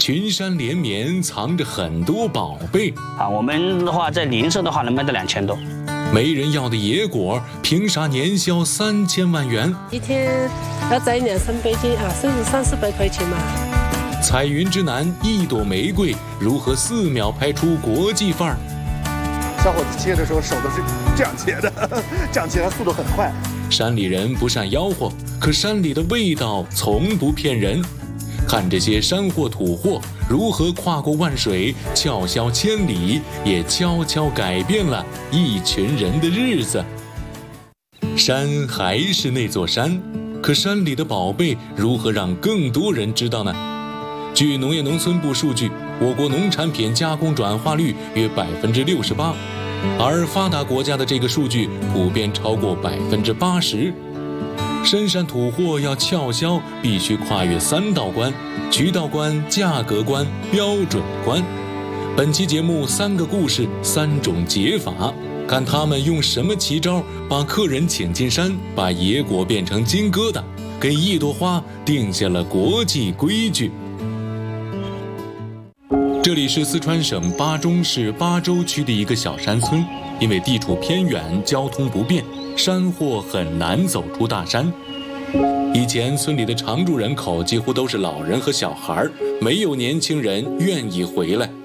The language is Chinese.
群山连绵，藏着很多宝贝啊。我们的话在零售的话能卖到2000多。 没人要的野果，凭啥年销3000万元？ 一天要摘2-3杯斤啊，甚至300-400块钱嘛。 彩云之南一朵玫瑰如何4秒拍出国际范儿？ 小伙子切的时候手都是这样切的，这样切它速度很快。 山里人不善吆喝，可山里的味道从不骗人。看这些山货土货如何跨过万水，撬销千里，也悄悄改变了一群人的日子。山还是那座山，可山里的宝贝如何让更多人知道呢？据农业农村部数据，我国农产品加工转化率约68%，而发达国家的这个数据普遍超过80%。深山土货要撬销，必须跨越3道关：渠道关、价格关、标准关。本期节目3个故事，3种解法，看他们用什么奇招把客人请进山，把野果变成金疙瘩，给一朵花定下了国际规矩。这里是四川省巴中市巴州区的一个小山村，因为地处偏远，交通不便，山货很难走出大山。以前村里的常住人口几乎都是老人和小孩，没有年轻人愿意回来。